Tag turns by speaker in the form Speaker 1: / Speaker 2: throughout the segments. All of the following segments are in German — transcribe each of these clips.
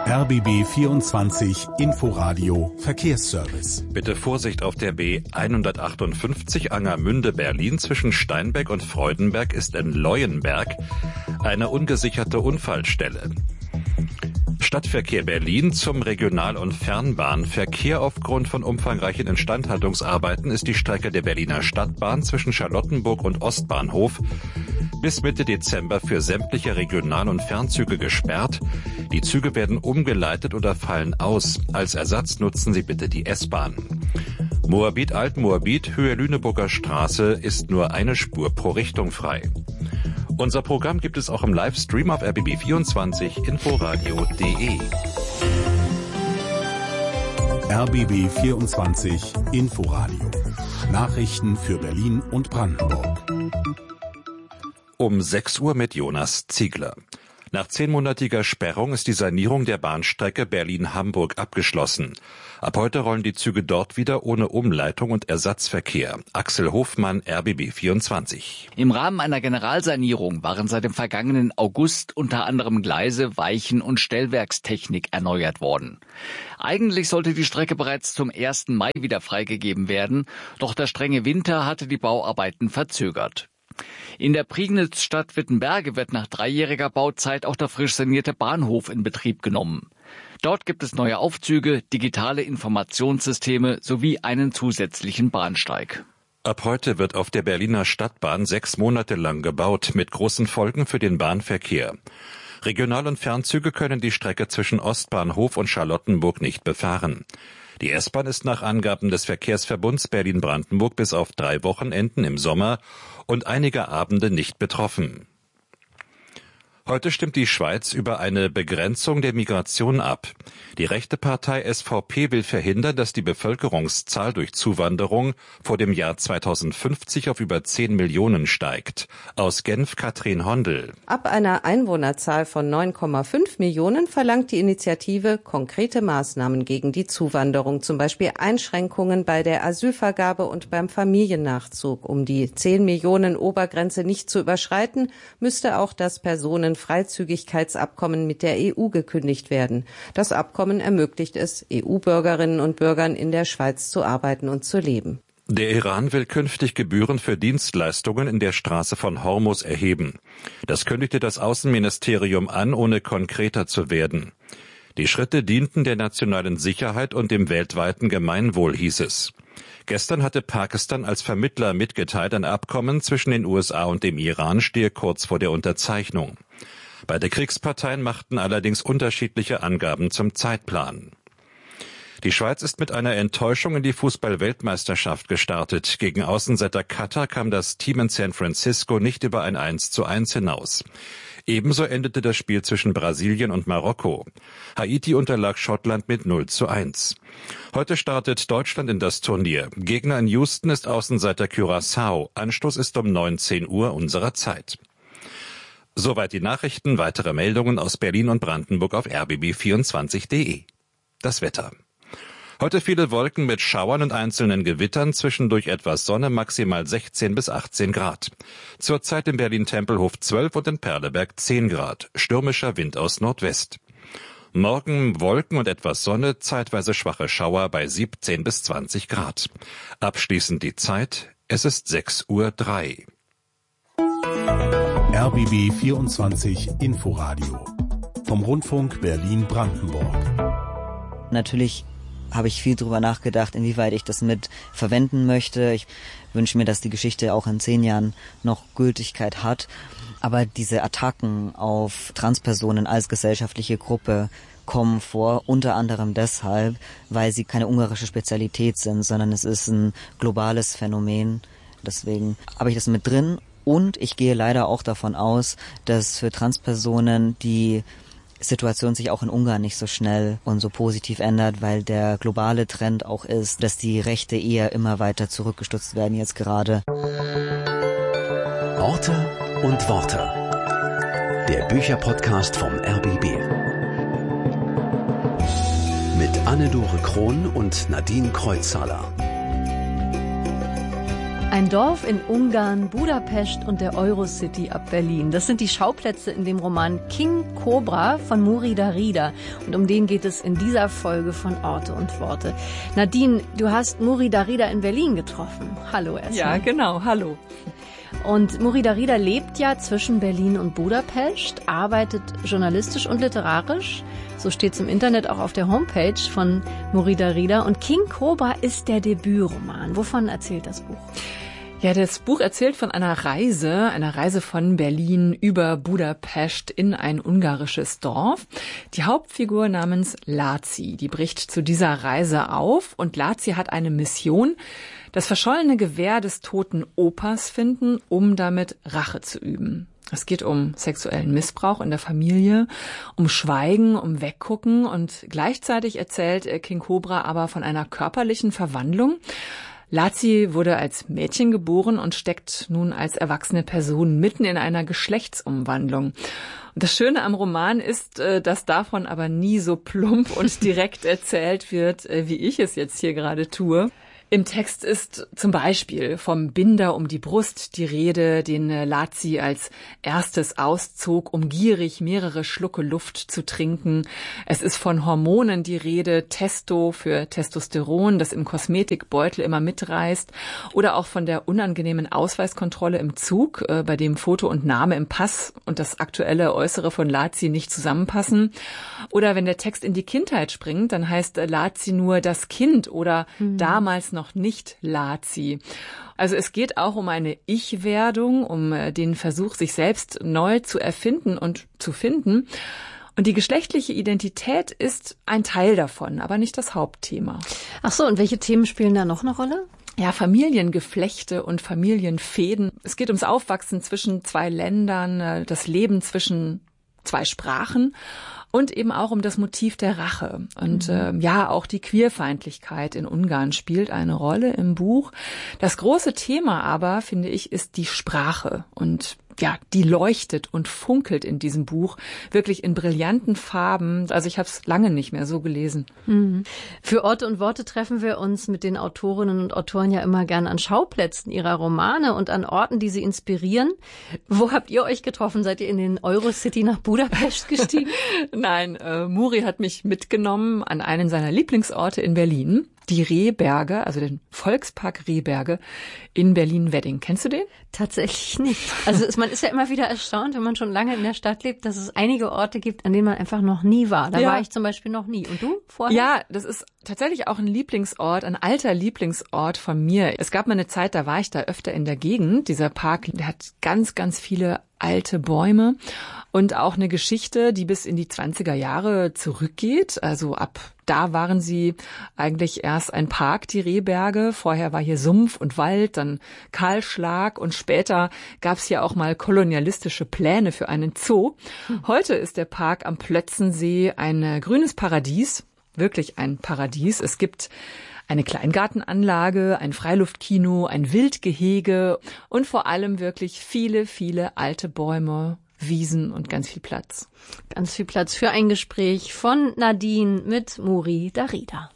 Speaker 1: RBB 24 Inforadio Verkehrsservice.
Speaker 2: Bitte Vorsicht auf der B 158 Angermünde Berlin zwischen Steinbeck und Freudenberg ist in Leuenberg eine ungesicherte Unfallstelle. Stadtverkehr Berlin zum Regional- und Fernbahnverkehr. Aufgrund von umfangreichen Instandhaltungsarbeiten ist die Strecke der Berliner Stadtbahn zwischen Charlottenburg und Ostbahnhof bis Mitte Dezember für sämtliche Regional- und Fernzüge gesperrt. Die Züge werden umgeleitet oder fallen aus. Als Ersatz nutzen Sie bitte die S-Bahn. Moabit Alt-Moabit, Höhe Lüneburger Straße, ist nur eine Spur pro Richtung frei. Unser Programm gibt es auch im Livestream auf rbb24 inforadio.de.
Speaker 1: RBB24 Inforadio. Nachrichten für Berlin und Brandenburg.
Speaker 2: Um 6 Uhr mit Jonas Ziegler. Nach 10-monatiger Sperrung ist die Sanierung der Bahnstrecke Berlin-Hamburg abgeschlossen. Ab heute rollen die Züge dort wieder ohne Umleitung und Ersatzverkehr. Axel Hofmann, RBB 24.
Speaker 3: Im Rahmen einer Generalsanierung waren seit dem vergangenen August unter anderem Gleise, Weichen und Stellwerkstechnik erneuert worden. Eigentlich sollte die Strecke bereits zum 1. Mai wieder freigegeben werden, doch der strenge Winter hatte die Bauarbeiten verzögert. In der Prignitz-Stadt Wittenberge wird nach 3-jähriger Bauzeit auch der frisch sanierte Bahnhof in Betrieb genommen. Dort gibt es neue Aufzüge, digitale Informationssysteme sowie einen zusätzlichen Bahnsteig.
Speaker 2: Ab heute wird auf der Berliner Stadtbahn 6 Monate lang gebaut, mit großen Folgen für den Bahnverkehr. Regional- und Fernzüge können die Strecke zwischen Ostbahnhof und Charlottenburg nicht befahren. Die S-Bahn ist nach Angaben des Verkehrsverbunds Berlin-Brandenburg bis auf 3 Wochenenden im Sommer und einige Abende nicht betroffen. Heute stimmt die Schweiz über eine Begrenzung der Migration ab. Die rechte Partei SVP will verhindern, dass die Bevölkerungszahl durch Zuwanderung vor dem Jahr 2050 auf über 10 Millionen steigt. Aus Genf Katrin Hondel.
Speaker 4: Ab einer Einwohnerzahl von 9,5 Millionen verlangt die Initiative konkrete Maßnahmen gegen die Zuwanderung, zum Beispiel Einschränkungen bei der Asylvergabe und beim Familiennachzug. Um die 10 Millionen Obergrenze nicht zu überschreiten, müsste auch das Personenfreizügigkeitsabkommen mit der EU gekündigt werden. Das Abkommen ermöglicht es, EU-Bürgerinnen und Bürgern in der Schweiz zu arbeiten und zu leben.
Speaker 2: Der Iran will künftig Gebühren für Dienstleistungen in der Straße von Hormuz erheben. Das kündigte das Außenministerium an, ohne konkreter zu werden. Die Schritte dienten der nationalen Sicherheit und dem weltweiten Gemeinwohl, hieß es. Gestern hatte Pakistan als Vermittler mitgeteilt, ein Abkommen zwischen den USA und dem Iran stehe kurz vor der Unterzeichnung. Beide Kriegsparteien machten allerdings unterschiedliche Angaben zum Zeitplan. Die Schweiz ist mit einer Enttäuschung in die Fußball-Weltmeisterschaft gestartet. Gegen Außenseiter Katar kam das Team in San Francisco nicht über ein 1:1 hinaus. Ebenso endete das Spiel zwischen Brasilien und Marokko. Haiti unterlag Schottland mit 0:1. Heute startet Deutschland in das Turnier. Gegner in Houston ist Außenseiter Curaçao. Anstoß ist um 19 Uhr unserer Zeit. Soweit die Nachrichten. Weitere Meldungen aus Berlin und Brandenburg auf rbb24.de. Das Wetter. Heute viele Wolken mit Schauern und einzelnen Gewittern, zwischendurch etwas Sonne, maximal 16 bis 18 Grad. Zurzeit in Berlin-Tempelhof 12 und in Perleberg 10 Grad. Stürmischer Wind aus Nordwest. Morgen Wolken und etwas Sonne, zeitweise schwache Schauer bei 17 bis 20 Grad. Abschließend die Zeit, es ist 6:03 Uhr.
Speaker 1: RBB 24 Inforadio vom Rundfunk Berlin-Brandenburg.
Speaker 5: Natürlich habe ich viel drüber nachgedacht, inwieweit ich das mit verwenden möchte. Ich wünsche mir, dass die Geschichte auch in 10 Jahren noch Gültigkeit hat. Aber diese Attacken auf Transpersonen als gesellschaftliche Gruppe kommen vor, unter anderem deshalb, weil sie keine ungarische Spezialität sind, sondern es ist ein globales Phänomen. Deswegen habe ich das mit drin. Und ich gehe leider auch davon aus, dass für Transpersonen die Situation sich auch in Ungarn nicht so schnell und so positiv ändert, weil der globale Trend auch ist, dass die Rechte eher immer weiter zurückgestutzt werden jetzt gerade.
Speaker 6: Orte und Worte. Der Bücherpodcast vom RBB. Mit Anne-Dore Krohn und Nadine Kreuzhaler.
Speaker 7: Ein Dorf in Ungarn, Budapest und der Eurocity ab Berlin. Das sind die Schauplätze in dem Roman King Cobra von Muri Darida. Und um den geht es in dieser Folge von Orte und Worte. Nadine, du hast Muri Darida in Berlin getroffen. Hallo erstmal.
Speaker 8: Ja, genau. Hallo.
Speaker 7: Und Muri Darida lebt ja zwischen Berlin und Budapest, arbeitet journalistisch und literarisch. So steht es im Internet auch auf der Homepage von Muri Darida. Und King Cobra ist der Debütroman. Wovon erzählt das Buch?
Speaker 8: Ja, das Buch erzählt von einer Reise von Berlin über Budapest in ein ungarisches Dorf. Die Hauptfigur namens Laci, die bricht zu dieser Reise auf und Laci hat eine Mission, das verschollene Gewehr des toten Opas finden, um damit Rache zu üben. Es geht um sexuellen Missbrauch in der Familie, um Schweigen, um Weggucken und gleichzeitig erzählt King Cobra aber von einer körperlichen Verwandlung. Laci wurde als Mädchen geboren und steckt nun als erwachsene Person mitten in einer Geschlechtsumwandlung. Und das Schöne am Roman ist, dass davon aber nie so plump und direkt erzählt wird, wie ich es jetzt hier gerade tue. Im Text ist zum Beispiel vom Binder um die Brust die Rede, den Laci als erstes auszog, um gierig mehrere Schlucke Luft zu trinken. Es ist von Hormonen die Rede, Testo für Testosteron, das im Kosmetikbeutel immer mitreißt. Oder auch von der unangenehmen Ausweiskontrolle im Zug, bei dem Foto und Name im Pass und das aktuelle Äußere von Laci nicht zusammenpassen. Oder wenn der Text in die Kindheit springt, dann heißt Laci nur das Kind oder damals noch nicht Laci. Also es geht auch um eine Ich-Werdung, um den Versuch, sich selbst neu zu erfinden und zu finden. Und die geschlechtliche Identität ist ein Teil davon, aber nicht das Hauptthema.
Speaker 7: Ach so, und welche Themen spielen da noch eine Rolle?
Speaker 8: Ja, Familiengeflechte und Familienfäden. Es geht ums Aufwachsen zwischen zwei Ländern, das Leben zwischen zwei Sprachen. Und eben auch um das Motiv der Rache. Und auch die Queerfeindlichkeit in Ungarn spielt eine Rolle im Buch. Das große Thema aber, finde ich, ist die Sprache. Und ja, die leuchtet und funkelt in diesem Buch wirklich in brillanten Farben. Also ich habe es lange nicht mehr so gelesen.
Speaker 7: Mhm. Für Orte und Worte treffen wir uns mit den Autorinnen und Autoren ja immer gern an Schauplätzen ihrer Romane und an Orten, die sie inspirieren. Wo habt ihr euch getroffen? Seid ihr in den Eurocity nach Budapest gestiegen?
Speaker 8: Nein, Muri hat mich mitgenommen an einen seiner Lieblingsorte in Berlin. Die Rehberge, also den Volkspark Rehberge in Berlin-Wedding. Kennst du den?
Speaker 7: Tatsächlich nicht. Also man ist ja immer wieder erstaunt, wenn man schon lange in der Stadt lebt, dass es einige Orte gibt, an denen man einfach noch nie war. Da war ich zum Beispiel noch nie. Und du vorher?
Speaker 8: Ja, das ist tatsächlich auch ein Lieblingsort, ein alter Lieblingsort von mir. Es gab mal eine Zeit, da war ich da öfter in der Gegend. Dieser Park, der hat ganz, ganz viele alte Bäume und auch eine Geschichte, die bis in die 20er Jahre zurückgeht. Also ab da waren sie eigentlich erst ein Park, die Rehberge. Vorher war hier Sumpf und Wald, dann Kahlschlag und später gab es hier auch mal kolonialistische Pläne für einen Zoo. Heute ist der Park am Plötzensee ein grünes Paradies, wirklich ein Paradies. Es gibt eine Kleingartenanlage, ein Freiluftkino, ein Wildgehege und vor allem wirklich viele, viele alte Bäume, Wiesen und ganz viel Platz.
Speaker 7: Ganz viel Platz für ein Gespräch von Nadine mit Muri Darida.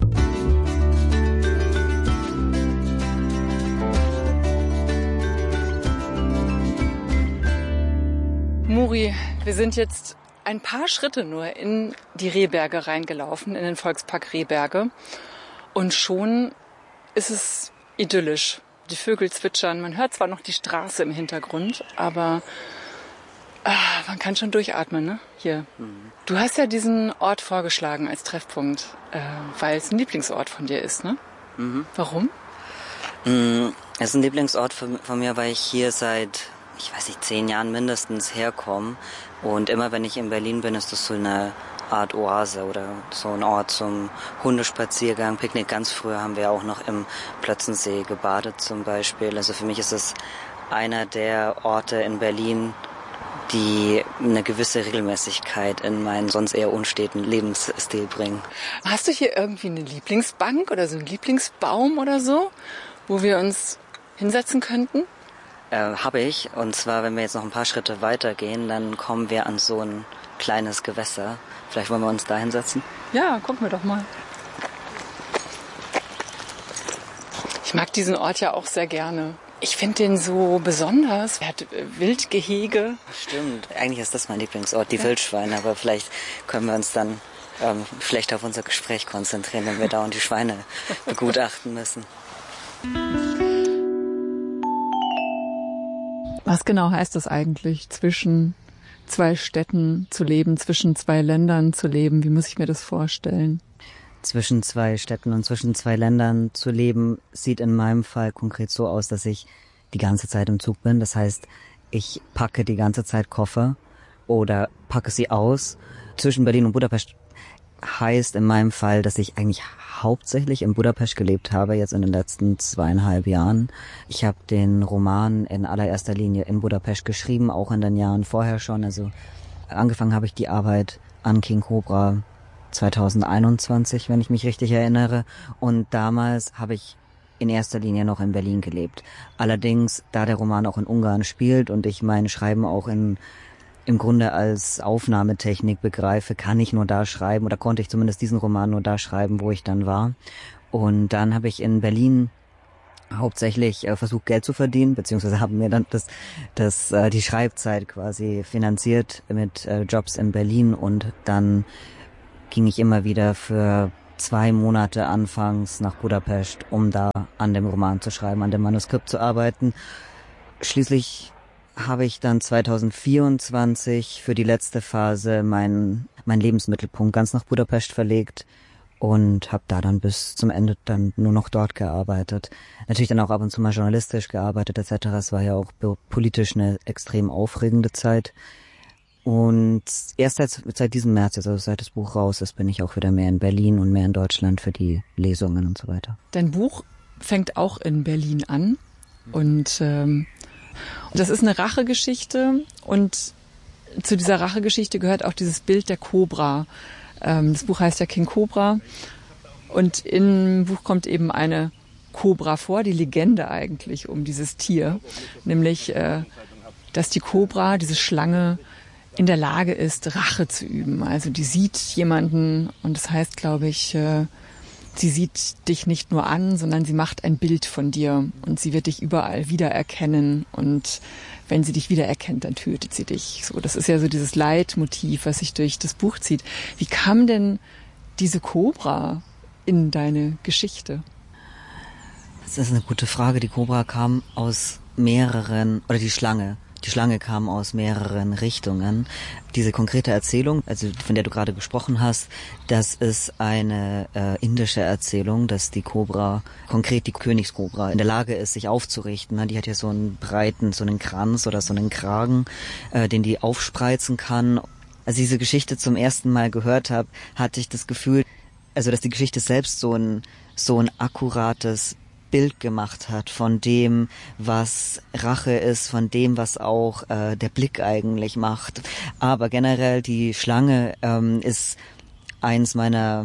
Speaker 8: Muri, wir sind jetzt ein paar Schritte nur in die Rehberge reingelaufen, in den Volkspark Rehberge. Und schon ist es idyllisch. Die Vögel zwitschern, man hört zwar noch die Straße im Hintergrund, aber man kann schon durchatmen, ne? Hier. Du hast ja diesen Ort vorgeschlagen als Treffpunkt, weil es ein Lieblingsort von dir ist, ne? Mhm. Warum?
Speaker 5: Es ist ein Lieblingsort von mir, weil ich hier seit, 10 Jahren mindestens herkomme. Und immer wenn ich in Berlin bin, ist das so eine Art Oase oder so ein Ort zum Hundespaziergang, Picknick. Ganz früher haben wir auch noch im Plötzensee gebadet zum Beispiel. Also für mich ist es einer der Orte in Berlin, die eine gewisse Regelmäßigkeit in meinen sonst eher unsteten Lebensstil bringen.
Speaker 8: Hast du hier irgendwie eine Lieblingsbank oder so einen Lieblingsbaum oder so, wo wir uns hinsetzen könnten?
Speaker 5: Habe ich. Und zwar, wenn wir jetzt noch ein paar Schritte weitergehen, dann kommen wir an so ein kleines Gewässer. Vielleicht wollen wir uns da hinsetzen?
Speaker 8: Ja, gucken wir doch mal. Ich mag diesen Ort ja auch sehr gerne. Ich finde den so besonders. Er hat Wildgehege.
Speaker 5: Stimmt, eigentlich ist das mein Lieblingsort, die Wildschweine. Aber vielleicht können wir uns dann schlecht auf unser Gespräch konzentrieren, wenn wir dauernd die Schweine begutachten müssen.
Speaker 8: Was genau heißt das eigentlich, zwischen zwei Städten zu leben, zwischen zwei Ländern zu leben? Wie muss ich mir das vorstellen?
Speaker 5: Zwischen zwei Städten und zwischen zwei Ländern zu leben, sieht in meinem Fall konkret so aus, dass ich die ganze Zeit im Zug bin. Das heißt, ich packe die ganze Zeit Koffer oder packe sie aus. Zwischen Berlin und Budapest heißt in meinem Fall, dass ich eigentlich hauptsächlich in Budapest gelebt habe, jetzt in den letzten 2,5 Jahren. Ich habe den Roman in allererster Linie in Budapest geschrieben, auch in den Jahren vorher schon. Also angefangen habe ich die Arbeit an King Cobra 2021, wenn ich mich richtig erinnere. Und damals habe ich in erster Linie noch in Berlin gelebt. Allerdings, da der Roman auch in Ungarn spielt und ich mein Schreiben auch im Grunde als Aufnahmetechnik begreife, kann ich nur da schreiben oder konnte ich zumindest diesen Roman nur da schreiben, wo ich dann war. Und dann habe ich in Berlin hauptsächlich versucht, Geld zu verdienen, beziehungsweise haben mir dann die Schreibzeit quasi finanziert mit Jobs in Berlin und dann ging ich immer wieder für 2 Monate anfangs nach Budapest, um da an dem Roman zu schreiben, an dem Manuskript zu arbeiten. Schließlich habe ich dann 2024 für die letzte Phase meinen Lebensmittelpunkt ganz nach Budapest verlegt und habe da dann bis zum Ende dann nur noch dort gearbeitet. Natürlich dann auch ab und zu mal journalistisch gearbeitet etc. Es war ja auch politisch eine extrem aufregende Zeit. Und erst seit diesem März, also seit das Buch raus ist, bin ich auch wieder mehr in Berlin und mehr in Deutschland für die Lesungen und so weiter.
Speaker 8: Dein Buch fängt auch in Berlin an und das ist eine Rachegeschichte und zu dieser Rachegeschichte gehört auch dieses Bild der Kobra. Das Buch heißt ja King Cobra und im Buch kommt eben eine Kobra vor, die Legende eigentlich um dieses Tier, nämlich dass die Kobra, diese Schlange, in der Lage ist, Rache zu üben. Also die sieht jemanden und das heißt, glaube ich, sie sieht dich nicht nur an, sondern sie macht ein Bild von dir und sie wird dich überall wiedererkennen und wenn sie dich wiedererkennt, dann tötet sie dich. So, das ist ja so dieses Leitmotiv, was sich durch das Buch zieht. Wie kam denn diese Kobra in deine Geschichte?
Speaker 5: Das ist eine gute Frage. Die Kobra kam aus mehreren, oder die Schlange kam aus mehreren Richtungen. Diese konkrete Erzählung, also von der du gerade gesprochen hast, das ist eine indische Erzählung, dass die Kobra, konkret die Königskobra, in der Lage ist, sich aufzurichten. Die hat ja so einen breiten, so einen Kranz oder so einen Kragen, den die aufspreizen kann. Als ich diese Geschichte zum ersten Mal gehört habe, hatte ich das Gefühl, also dass die Geschichte selbst so ein akkurates Bild gemacht hat von dem, was Rache ist, von dem, was auch der Blick eigentlich macht. Aber generell die Schlange ist eins meiner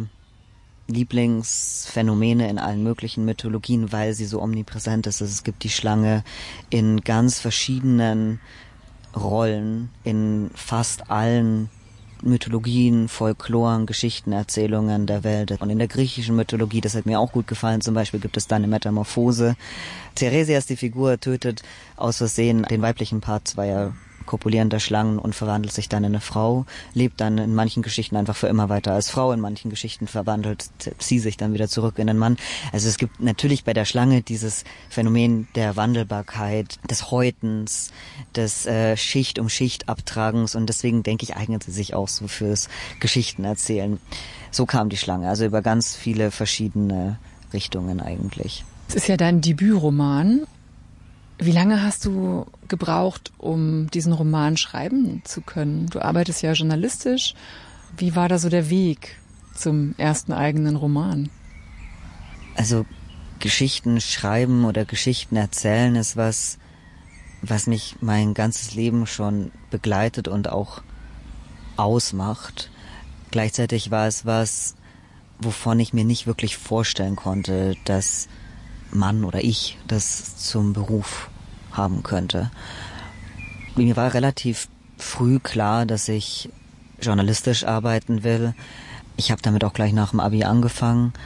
Speaker 5: Lieblingsphänomene in allen möglichen Mythologien, weil sie so omnipräsent ist. Also es gibt die Schlange in ganz verschiedenen Rollen, in fast allen Mythologien, Folkloren, Geschichten, Erzählungen der Welt. Und in der griechischen Mythologie, das hat mir auch gut gefallen, zum Beispiel gibt es da eine Metamorphose. Theresias, die Figur, tötet aus Versehen den weiblichen Part zweier kopulierender Schlangen und verwandelt sich dann in eine Frau, lebt dann in manchen Geschichten einfach für immer weiter als Frau, in manchen Geschichten verwandelt sie sich dann wieder zurück in einen Mann. Also es gibt natürlich bei der Schlange dieses Phänomen der Wandelbarkeit, des Häutens, des Schicht um Schicht Abtragens und deswegen denke ich, eignet sie sich auch so fürs Geschichtenerzählen. So kam die Schlange, also über ganz viele verschiedene Richtungen eigentlich.
Speaker 8: Es ist ja dein Debütroman. Wie lange hast du gebraucht, um diesen Roman schreiben zu können? Du arbeitest ja journalistisch. Wie war da so der Weg zum ersten eigenen Roman?
Speaker 5: Also Geschichten schreiben oder Geschichten erzählen ist was mich mein ganzes Leben schon begleitet und auch ausmacht. Gleichzeitig war es was, wovon ich mir nicht wirklich vorstellen konnte, dass Mann oder ich das zum Beruf haben könnte. Mir war relativ früh klar, dass ich journalistisch arbeiten will. Ich habe damit auch gleich nach dem Abi angefangen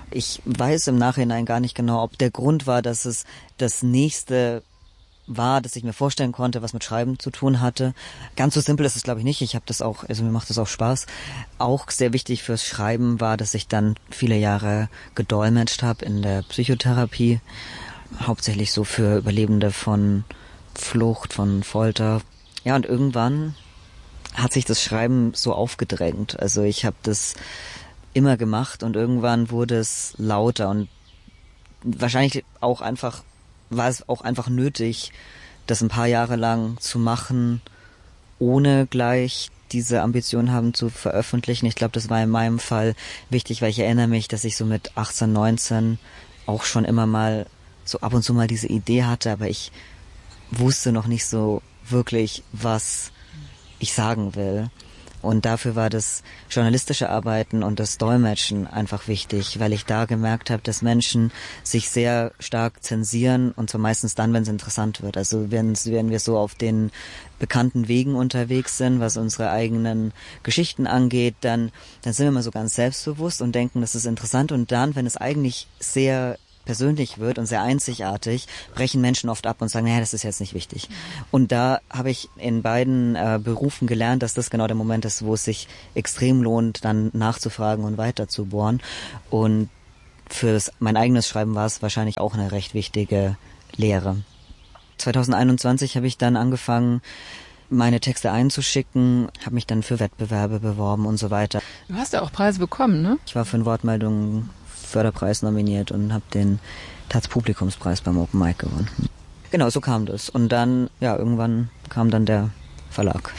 Speaker 5: Ich weiß im Nachhinein gar nicht genau, ob der Grund war, dass es das nächste war, dass ich mir vorstellen konnte, was mit Schreiben zu tun hatte. Ganz so simpel ist es, glaube ich, nicht. Ich habe das auch, also mir macht das auch Spaß. Auch sehr wichtig fürs Schreiben war, dass ich dann viele Jahre gedolmetscht habe in der Psychotherapie. Hauptsächlich so für Überlebende von Flucht, von Folter. Ja, und irgendwann hat sich das Schreiben so aufgedrängt. Also ich habe das immer gemacht und irgendwann wurde es lauter und wahrscheinlich auch einfach war es auch einfach nötig, das ein paar Jahre lang zu machen, ohne gleich diese Ambition haben zu veröffentlichen. Ich glaube, das war in meinem Fall wichtig, weil ich erinnere mich, dass ich so mit 18, 19 auch schon immer mal so ab und zu mal diese Idee hatte, aber ich wusste noch nicht so wirklich, was ich sagen will. Und dafür war das journalistische Arbeiten und das Dolmetschen einfach wichtig, weil ich da gemerkt habe, dass Menschen sich sehr stark zensieren und zwar meistens dann, wenn es interessant wird. Also wenn wir so auf den bekannten Wegen unterwegs sind, was unsere eigenen Geschichten angeht, dann sind wir immer so ganz selbstbewusst und denken, das ist interessant. Und dann, wenn es eigentlich sehr persönlich wird und sehr einzigartig, brechen Menschen oft ab und sagen, naja, das ist jetzt nicht wichtig. Und da habe ich in beiden Berufen gelernt, dass das genau der Moment ist, wo es sich extrem lohnt, dann nachzufragen und weiter zu bohren. Und für mein eigenes Schreiben war es wahrscheinlich auch eine recht wichtige Lehre. 2021 habe ich dann angefangen, meine Texte einzuschicken, habe mich dann für Wettbewerbe beworben und so weiter.
Speaker 8: Du hast ja auch Preise bekommen, ne?
Speaker 5: Ich war für einen Wortmeldungen Förderpreis nominiert und habe den Taz-Publikumspreis beim Open Mic gewonnen. Genau, so kam das. Und dann, ja, irgendwann kam dann der Verlag.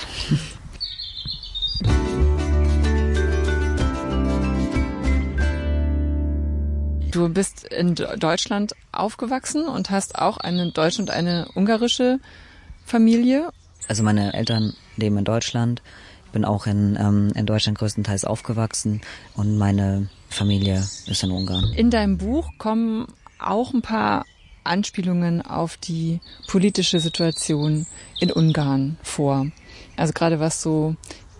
Speaker 8: Du bist in Deutschland aufgewachsen und hast auch eine deutsche und eine ungarische Familie.
Speaker 5: Also meine Eltern leben in Deutschland. Ich bin auch in Deutschland größtenteils aufgewachsen und meine Familie ist in Ungarn.
Speaker 8: In deinem Buch kommen auch ein paar Anspielungen auf die politische Situation in Ungarn vor. Also gerade was so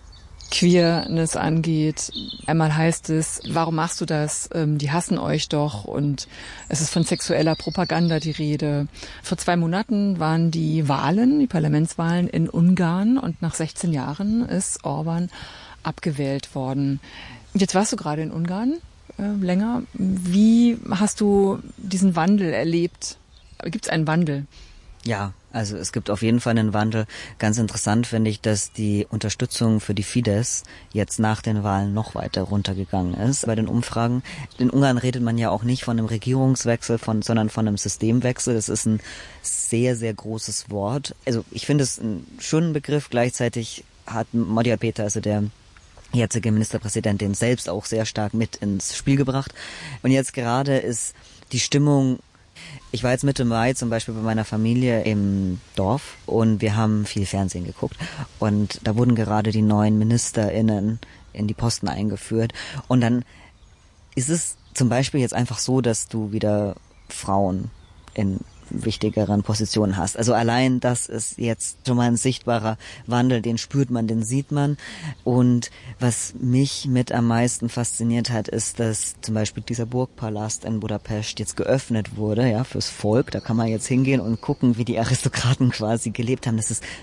Speaker 8: Queerness angeht. Einmal heißt es, warum machst du das? Die hassen euch doch und es ist von sexueller Propaganda die Rede. Vor 2 Monaten waren die Wahlen, die Parlamentswahlen in Ungarn und nach 16 Jahren ist Orbán abgewählt worden. Jetzt warst du gerade in Ungarn länger. Wie hast du diesen Wandel erlebt? Gibt es einen Wandel?
Speaker 5: Ja, also es gibt auf jeden Fall einen Wandel. Ganz interessant finde ich, dass die Unterstützung für die Fidesz jetzt nach den Wahlen noch weiter runtergegangen ist. Bei den Umfragen, in Ungarn redet man ja auch nicht von einem Regierungswechsel, sondern von einem Systemwechsel. Das ist ein sehr, sehr großes Wort. Also ich finde es einen schönen Begriff. Gleichzeitig hat Magyar Péter, also der jetzige Ministerpräsident, den selbst auch sehr stark mit ins Spiel gebracht. Und jetzt gerade ist die Stimmung. Ich war jetzt Mitte Mai zum Beispiel bei meiner Familie im Dorf und wir haben viel Fernsehen geguckt und da wurden gerade die neuen MinisterInnen in die Posten eingeführt und dann ist es zum Beispiel jetzt einfach so, dass du wieder Frauen in wichtigeren Positionen hast. Also allein das ist jetzt schon mal ein sichtbarer Wandel, den spürt man, den sieht man. Und was mich mit am meisten fasziniert hat, ist, dass zum Beispiel dieser Burgpalast in Budapest jetzt geöffnet wurde, ja, fürs Volk. Da kann man jetzt hingehen und gucken, wie die Aristokraten quasi gelebt haben.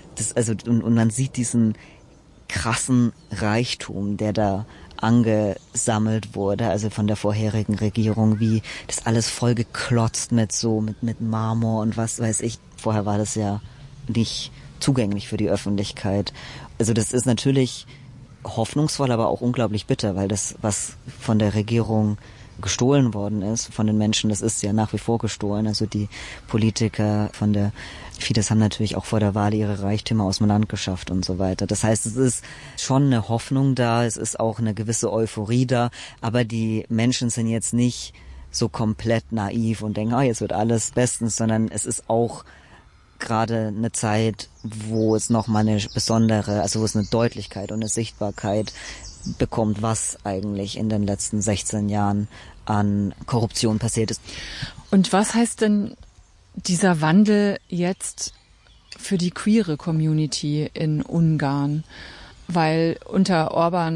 Speaker 5: Und man sieht diesen krassen Reichtum, der da angesammelt wurde, also von der vorherigen Regierung, wie das alles voll geklotzt mit Marmor und was weiß ich. Vorher war das ja nicht zugänglich für die Öffentlichkeit. Also das ist natürlich hoffnungsvoll, aber auch unglaublich bitter, weil das, was von der Regierung gestohlen worden ist, von den Menschen, das ist ja nach wie vor gestohlen. Also die Politiker von der Fidesz haben natürlich auch vor der Wahl ihre Reichtümer aus dem Land geschafft und so weiter. Das heißt, es ist schon eine Hoffnung da, es ist auch eine gewisse Euphorie da, aber die Menschen sind jetzt nicht so komplett naiv und denken, jetzt wird alles bestens, sondern es ist auch gerade eine Zeit, wo es nochmal eine besondere, also wo es eine Deutlichkeit und eine Sichtbarkeit bekommt, was eigentlich in den letzten 16 Jahren an Korruption passiert ist.
Speaker 8: Und was heißt denn dieser Wandel jetzt für die queere Community in Ungarn? Weil unter Orbán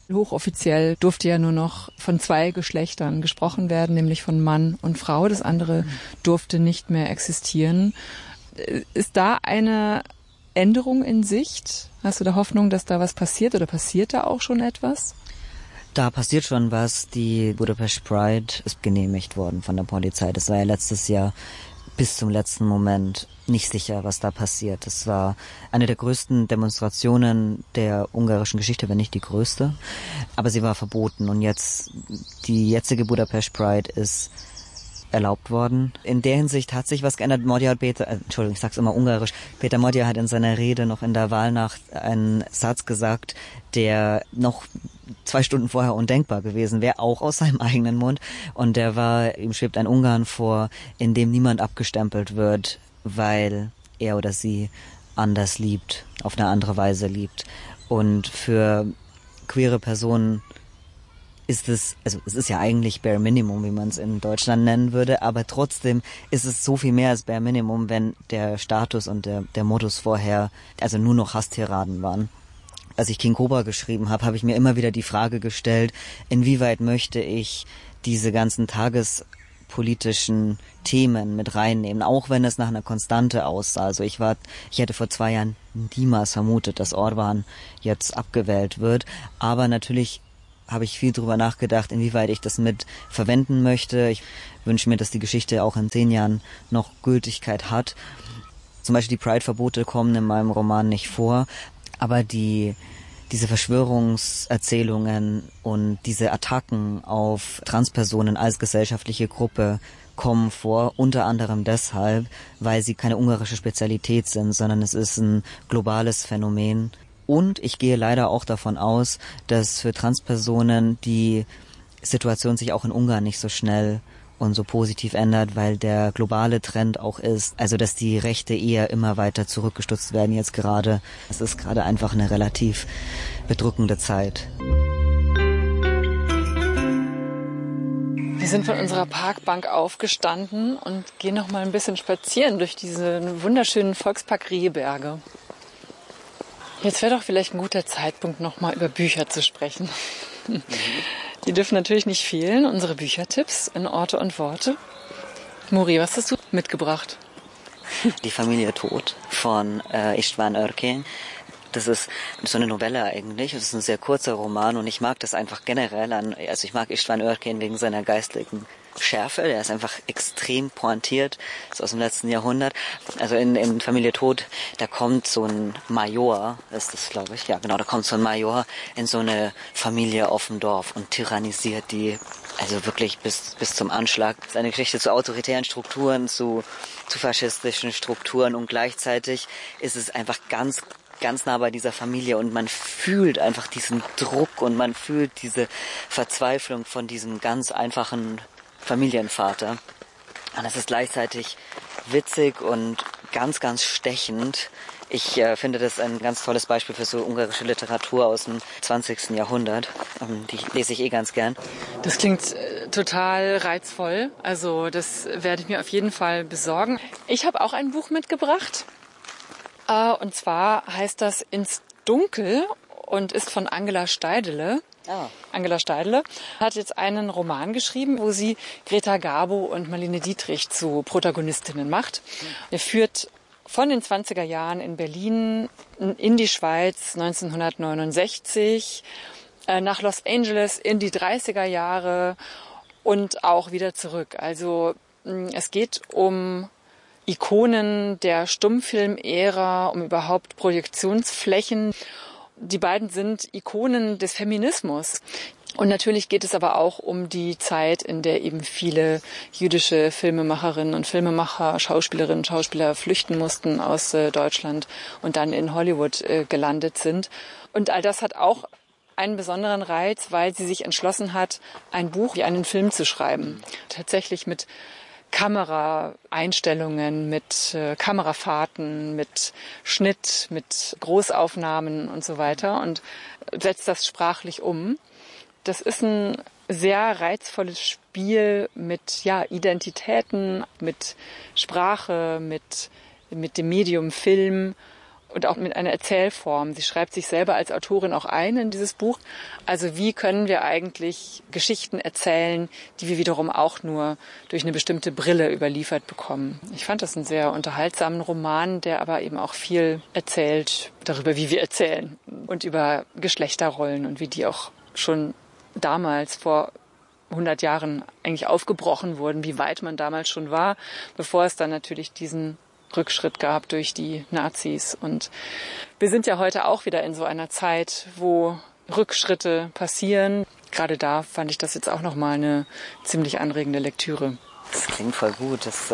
Speaker 8: Hochoffiziell durfte ja nur noch von 2 Geschlechtern gesprochen werden, nämlich von Mann und Frau. Das andere durfte nicht mehr existieren. Ist da eine Änderung in Sicht? Hast du da Hoffnung, dass da was passiert oder passiert da auch schon etwas?
Speaker 5: Da passiert schon was. Die Budapest Pride ist genehmigt worden von der Polizei. Das war ja letztes Jahr bis zum letzten Moment nicht sicher, was da passiert. Das war eine der größten Demonstrationen der ungarischen Geschichte, wenn nicht die größte. Aber sie war verboten und jetzt, die jetzige Budapest Pride ist erlaubt worden. In der Hinsicht hat sich was geändert. Ich sag's immer ungarisch. Peter Magyar hat in seiner Rede noch in der Wahlnacht einen Satz gesagt, der noch 2 Stunden vorher undenkbar gewesen wäre, auch aus seinem eigenen Mund. Und der war, ihm schwebt ein Ungarn vor, in dem niemand abgestempelt wird, weil er oder sie anders liebt, auf eine andere Weise liebt. Und für queere Personen ist es ist ja eigentlich Bare Minimum, wie man es in Deutschland nennen würde, aber trotzdem ist es so viel mehr als Bare Minimum, wenn der Status und der Modus vorher also nur noch Hasstiraden waren. Als ich King Cobra geschrieben habe ich mir immer wieder die Frage gestellt, inwieweit möchte ich diese ganzen tagespolitischen Themen mit reinnehmen, auch wenn es nach einer Konstante aussah. Also ich hätte vor 2 Jahren niemals vermutet, dass Orban jetzt abgewählt wird, aber natürlich habe ich viel drüber nachgedacht, inwieweit ich das mit verwenden möchte. Ich wünsche mir, dass die Geschichte auch in 10 Jahren noch Gültigkeit hat. Zum Beispiel die Pride-Verbote kommen in meinem Roman nicht vor, aber diese Verschwörungserzählungen und diese Attacken auf Transpersonen als gesellschaftliche Gruppe kommen vor, unter anderem deshalb, weil sie keine ungarische Spezialität sind, sondern es ist ein globales Phänomen. Und ich gehe leider auch davon aus, dass für Transpersonen die Situation sich auch in Ungarn nicht so schnell und so positiv ändert, weil der globale Trend auch ist, also dass die Rechte eher immer weiter zurückgestutzt werden jetzt gerade. Es ist gerade einfach eine relativ bedrückende Zeit.
Speaker 8: Wir sind von unserer Parkbank aufgestanden und gehen noch mal ein bisschen spazieren durch diese wunderschönen Volkspark Rehberge. Jetzt wäre doch vielleicht ein guter Zeitpunkt, noch mal über Bücher zu sprechen. Die dürfen natürlich nicht fehlen, unsere Büchertipps in Orte und Worte. Muri, was hast du mitgebracht?
Speaker 5: Die Familie Tod von István Örkény. Das ist so eine Novelle eigentlich. Das ist ein sehr kurzer Roman und ich mag das einfach generell also ich mag István Örkény wegen seiner geistlichen Schärfe. Der ist einfach extrem pointiert. Das ist aus dem letzten Jahrhundert. Also in Familie Tod, da kommt so ein Major, ist das glaube ich, ja genau, da kommt so ein Major in so eine Familie auf dem Dorf und tyrannisiert die, also wirklich bis zum Anschlag. Das ist eine Geschichte zu autoritären Strukturen, zu faschistischen Strukturen und gleichzeitig ist es einfach ganz nah bei dieser Familie und man fühlt einfach diesen Druck und man fühlt diese Verzweiflung von diesem ganz einfachen Familienvater. Und es ist gleichzeitig witzig und ganz, ganz stechend. Ich finde das ein ganz tolles Beispiel für so ungarische Literatur aus dem 20. Jahrhundert. Die lese ich ganz gern.
Speaker 8: Das klingt total reizvoll. Also das werde ich mir auf jeden Fall besorgen. Ich habe auch ein Buch mitgebracht. Und zwar heißt das Ins Dunkel und ist von Angela Steidele. Angela Steidele hat jetzt einen Roman geschrieben, wo sie Greta Garbo und Marlene Dietrich zu Protagonistinnen macht. Er führt von den 20er Jahren in Berlin in die Schweiz 1969, nach Los Angeles in die 30er Jahre und auch wieder zurück. Also es geht um Ikonen der Stummfilmära, um überhaupt Projektionsflächen. Die beiden sind Ikonen des Feminismus. Und natürlich geht es aber auch um die Zeit, in der eben viele jüdische Filmemacherinnen und Filmemacher, Schauspielerinnen und Schauspieler flüchten mussten aus Deutschland und dann in Hollywood gelandet sind. Und all das hat auch einen besonderen Reiz, weil sie sich entschlossen hat, ein Buch wie einen Film zu schreiben. Tatsächlich mit Kameraeinstellungen, mit Kamerafahrten, mit Schnitt, mit Großaufnahmen und so weiter und setzt das sprachlich um. Das ist ein sehr reizvolles Spiel mit Identitäten, mit Sprache, mit dem Medium Film und auch mit einer Erzählform. Sie schreibt sich selber als Autorin auch ein in dieses Buch. Also wie können wir eigentlich Geschichten erzählen, die wir wiederum auch nur durch eine bestimmte Brille überliefert bekommen. Ich fand das einen sehr unterhaltsamen Roman, der aber eben auch viel erzählt darüber, wie wir erzählen und über Geschlechterrollen und wie die auch schon damals vor 100 Jahren eigentlich aufgebrochen wurden, wie weit man damals schon war, bevor es dann natürlich diesen Rückschritt gab durch die Nazis. Und wir sind ja heute auch wieder in so einer Zeit, wo Rückschritte passieren. Gerade da fand ich das jetzt auch nochmal eine ziemlich anregende Lektüre.
Speaker 5: Das klingt voll gut. Das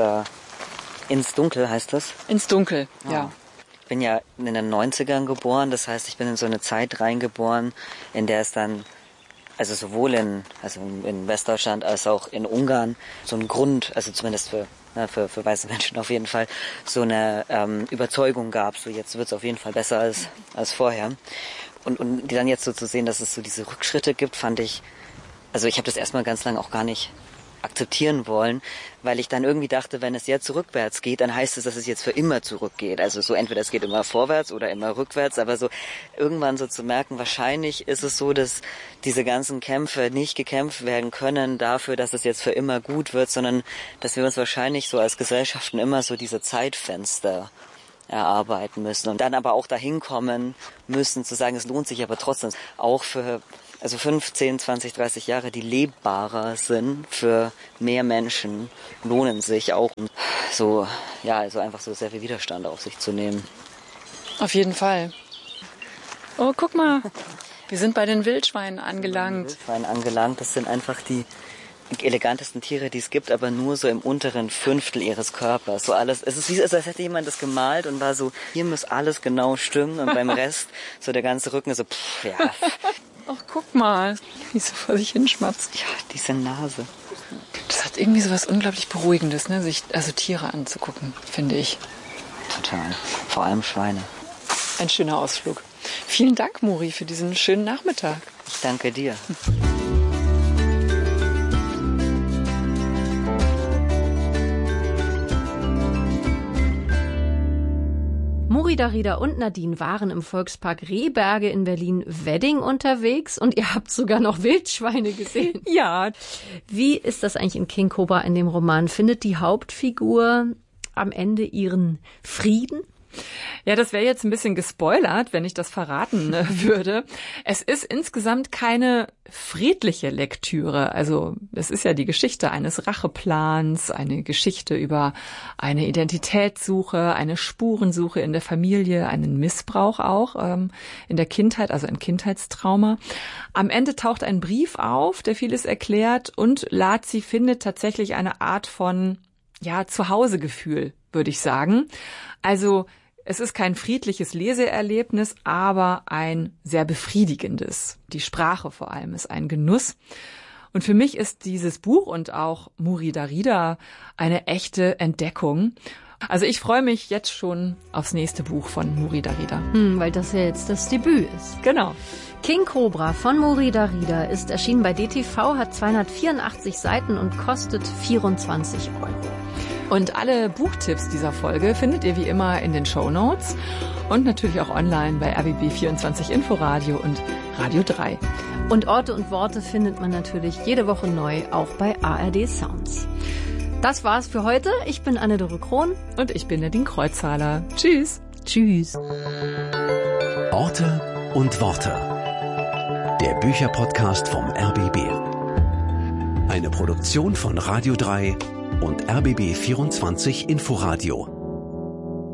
Speaker 5: Ins Dunkel heißt das?
Speaker 8: Ins Dunkel, ja.
Speaker 5: Ich bin ja in den 90ern geboren, das heißt, ich bin in so eine Zeit reingeboren, in der es dann, also sowohl in Westdeutschland als auch in Ungarn, so ein Grund, also zumindest für weiße Menschen auf jeden Fall, so eine Überzeugung gab, so jetzt wird es auf jeden Fall besser als vorher. Und die dann jetzt so zu sehen, dass es so diese Rückschritte gibt, fand ich, also ich habe das erstmal ganz lange auch gar nicht akzeptieren wollen, weil ich dann irgendwie dachte, wenn es jetzt rückwärts geht, dann heißt es, dass es jetzt für immer zurückgeht. Also so entweder es geht immer vorwärts oder immer rückwärts, aber so irgendwann so zu merken, wahrscheinlich ist es so, dass diese ganzen Kämpfe nicht gekämpft werden können dafür, dass es jetzt für immer gut wird, sondern dass wir uns wahrscheinlich so als Gesellschaften immer so diese Zeitfenster erarbeiten müssen und dann aber auch dahin kommen müssen, zu sagen, es lohnt sich aber trotzdem auch für 15, 20, 30 Jahre, die lebbarer sind für mehr Menschen, lohnen sich auch so, ja, also einfach so sehr viel Widerstand auf sich zu nehmen.
Speaker 8: Auf jeden Fall. Oh, guck mal, wir sind bei den Wildschweinen angelangt.
Speaker 5: Das sind einfach die elegantesten Tiere, die es gibt, aber nur so im unteren Fünftel ihres Körpers. So alles, es ist wie, als hätte jemand das gemalt und war so, hier muss alles genau stimmen und beim Rest so der ganze Rücken so, ja.
Speaker 8: Ach, guck mal, wie sie vor sich hinschmatzt.
Speaker 5: Ja, diese Nase.
Speaker 8: Das hat irgendwie so was unglaublich Beruhigendes, ne? Sich also Tiere anzugucken, finde ich.
Speaker 5: Total. Vor allem Schweine.
Speaker 8: Ein schöner Ausflug. Vielen Dank, Muri, für diesen schönen Nachmittag.
Speaker 5: Ich danke dir.
Speaker 7: Muri Darida und Nadine waren im Volkspark Rehberge in Berlin-Wedding unterwegs und ihr habt sogar noch Wildschweine gesehen.
Speaker 8: Ja.
Speaker 7: Wie ist das eigentlich in King Cobra in dem Roman? Findet die Hauptfigur am Ende ihren Frieden?
Speaker 8: Ja, das wäre jetzt ein bisschen gespoilert, wenn ich das verraten würde. Es ist insgesamt keine friedliche Lektüre. Also es ist ja die Geschichte eines Racheplans, eine Geschichte über eine Identitätssuche, eine Spurensuche in der Familie, einen Missbrauch auch in der Kindheit, also ein Kindheitstrauma. Am Ende taucht ein Brief auf, der vieles erklärt und Lazi findet tatsächlich eine Art von Zuhausegefühl, würde ich sagen. Also es ist kein friedliches Leseerlebnis, aber ein sehr befriedigendes. Die Sprache vor allem ist ein Genuss. Und für mich ist dieses Buch und auch Muri Darida eine echte Entdeckung. Also ich freue mich jetzt schon aufs nächste Buch von Muri Darida.
Speaker 7: Weil das ja jetzt das Debüt ist.
Speaker 8: Genau.
Speaker 7: King Cobra von Muri Darida ist erschienen bei DTV, hat 284 Seiten und kostet 24 €.
Speaker 8: Und alle Buchtipps dieser Folge findet ihr wie immer in den Shownotes und natürlich auch online bei RBB24 Inforadio und Radio 3.
Speaker 7: Und Orte und Worte findet man natürlich jede Woche neu, auch bei ARD Sounds. Das war's für heute. Ich bin Anne Dore Krohn.
Speaker 8: Und ich bin Nadine Kreuzhaler. Tschüss.
Speaker 7: Tschüss.
Speaker 6: Orte und Worte. Der Bücherpodcast vom RBB. Eine Produktion von Radio 3 und RBB24 Inforadio.